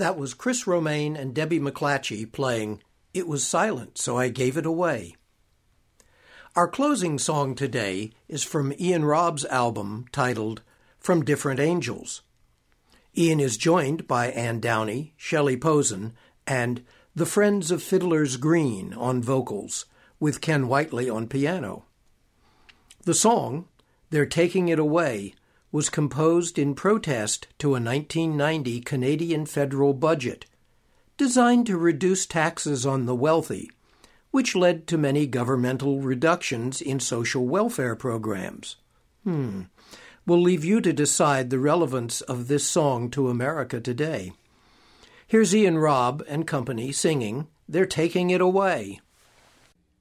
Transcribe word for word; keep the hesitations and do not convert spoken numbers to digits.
That was Chris Romaine and Debbie McClatchy playing It Was Silent, So I Gave It Away. Our closing song today is from Ian Robb's album titled From Different Angels. Ian is joined by Ann Downey, Shelley Posen, and the Friends of Fiddler's Green on vocals, with Ken Whiteley on piano. The song, They're Taking It Away, was composed in protest to a nineteen ninety Canadian federal budget, designed to reduce taxes on the wealthy, which led to many governmental reductions in social welfare programs. Hmm. We'll leave you to decide the relevance of this song to America today. Here's Ian Robb and company singing They're Taking It Away.